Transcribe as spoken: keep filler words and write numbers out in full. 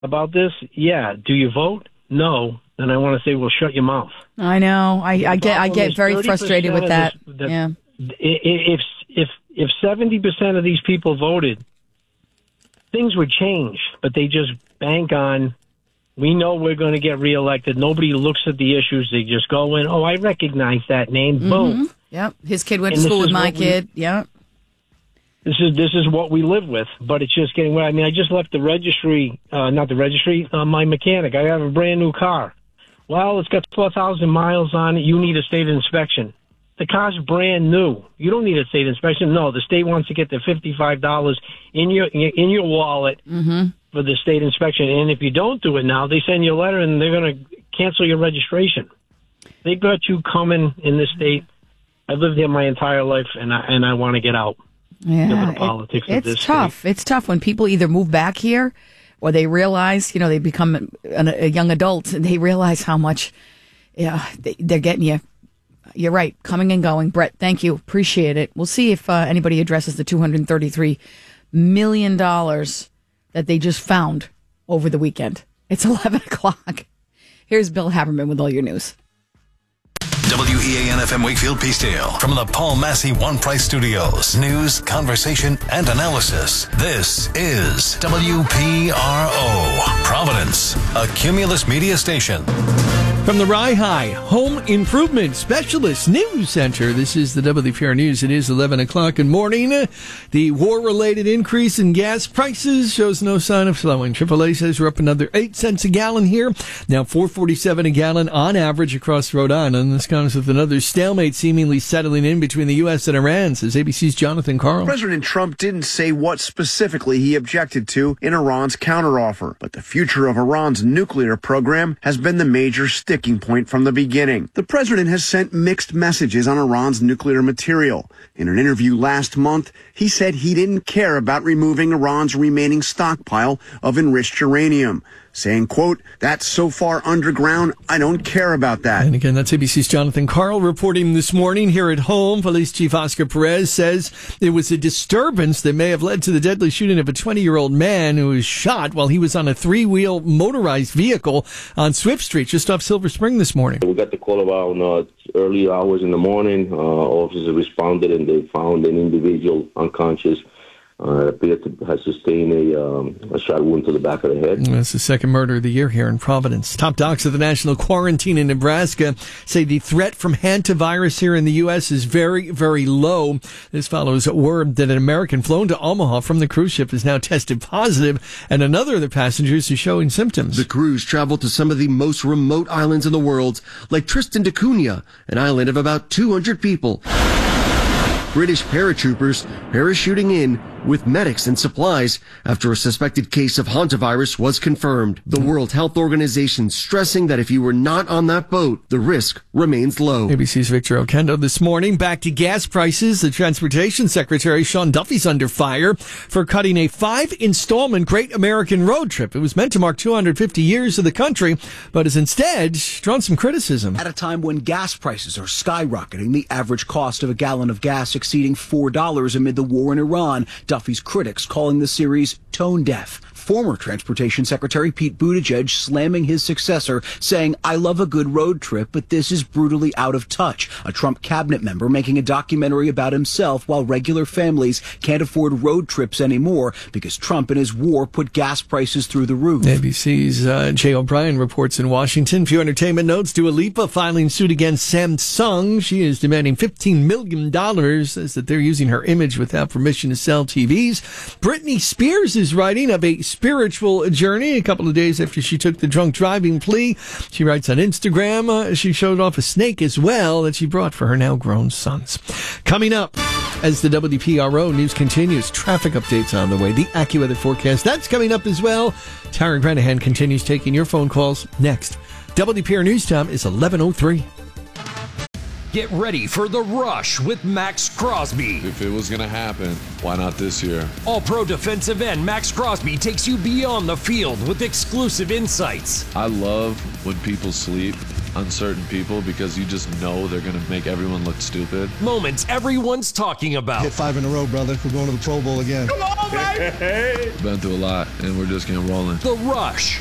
about this? Yeah. Do you vote? No. Then I want to say, well, shut your mouth. I know. I, I get I get very frustrated with that. This, that yeah. If if if seventy percent of these people voted, things would change. But they just bank on, we know we're going to get reelected. Nobody looks at the issues. They just go in, oh, I recognize that name. Mm-hmm. Boom. Yep. His kid went and to school with my kid. We, yep. This is this is what we live with, but it's just getting. I mean, I just left the registry, uh, not the registry, uh, my mechanic. I have a brand new car. Well, it's got four thousand miles on it. You need a state inspection. The car's brand new. You don't need a state inspection. No, the state wants to get the fifty-five dollars in your in your wallet mm-hmm. for the state inspection. And if you don't do it now, they send you a letter and they're going to cancel your registration. They got you coming in this state. I've lived here my entire life, and I and I want to get out. Yeah, the politics it, of this it's tough. state. It's tough when people either move back here or they realize, you know, they become a, a young adult and they realize how much, yeah, they, they're getting you. You're right, coming and going. Brett, thank you. Appreciate it. We'll see if uh, anybody addresses the two hundred thirty-three million dollars that they just found over the weekend. It's eleven o'clock. Here's Bill Haberman with all your news. W E A N F M Wakefield Peacedale from the Paul Massey One Price Studios. News, conversation, and analysis. This is W P R O, Providence, a Cumulus media station. From the Rye High Home Improvement Specialist News Center, this is the W P R News. It is eleven o'clock in the morning. The war-related increase in gas prices shows no sign of slowing. triple A says we're up another eight cents a gallon here. Now four forty-seven a gallon on average across Rhode Island. This comes with another stalemate seemingly settling in between the U S and Iran, says A B C's Jonathan Karl. President Trump didn't say what specifically he objected to in Iran's counteroffer, but the future of Iran's nuclear program has been the major sticking point from the beginning. The president has sent mixed messages on Iran's nuclear material. In an interview last month, he said he didn't care about removing Iran's remaining stockpile of enriched uranium, saying, quote, that's so far underground, I don't care about that. And again, that's A B C's Jonathan Karl reporting this morning here at home. Police Chief Oscar Perez says it was a disturbance that may have led to the deadly shooting of a twenty-year-old man who was shot while he was on a three-wheel motorized vehicle on Swift Street, just off Silver Spring this morning. We got the call around uh, early hours in the morning. Uh, officers responded and they found an individual unconscious. Uh, appeared to have sustained a, um, a shot wound to the back of the head. That's the second murder of the year here in Providence. Top docs of the national quarantine in Nebraska say the threat from hantavirus here in the U S is very, very low. This follows word that an American flown to Omaha from the cruise ship is now tested positive, and another of the passengers is showing symptoms. The cruise traveled to some of the most remote islands in the world, like Tristan da Cunha, an island of about two hundred people. British paratroopers parachuting in with medics and supplies after a suspected case of hantavirus was confirmed. The World Health Organization stressing that if you were not on that boat, the risk remains low. A B C's Victor Okendo this morning. Back to gas prices. The Transportation Secretary, Sean Duffy's under fire for cutting a five-installment Great American Road Trip. It was meant to mark two hundred fifty years of the country, but has instead drawn some criticism. At a time when gas prices are skyrocketing, the average cost of a gallon of gas exceeding four dollars amid the war in Iran, Duffy's critics calling the series tone deaf. Former Transportation Secretary Pete Buttigieg slamming his successor, saying, I love a good road trip, but this is brutally out of touch. A Trump cabinet member making a documentary about himself while regular families can't afford road trips anymore because Trump and his war put gas prices through the roof. A B C's uh, Jay O'Brien reports in Washington. Few entertainment notes. Dua Lipa filing suit against Samsung. She is demanding fifteen million dollars, says that they're using her image without permission to sell T Vs. Britney Spears is writing of a spiritual journey a couple of days after she took the drunk driving plea. She writes on Instagram, uh, she showed off a snake as well that she brought for her now grown sons. Coming up, as the W P R O news continues, traffic updates on the way, the AccuWeather forecast, that's coming up as well. Tara Granahan continues taking your phone calls next. W P R News time is eleven oh three. Get ready for The Rush with Max Crosby. If it was going to happen, why not this year? All-pro defensive end Max Crosby takes you beyond the field with exclusive insights. I love when people sleep uncertain people because you just know they're going to make everyone look stupid. Moments everyone's talking about. Hit five in a row, brother. We're going to the Pro Bowl again. Come on, baby! Been through a lot, and we're just getting rolling. The Rush.